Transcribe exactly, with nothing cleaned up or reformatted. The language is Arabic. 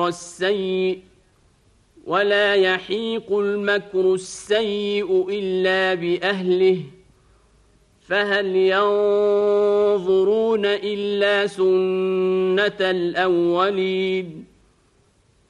السيء ولا يحيق المكر السيء إلا بأهله فهل ينظرون إلا سنة الأولين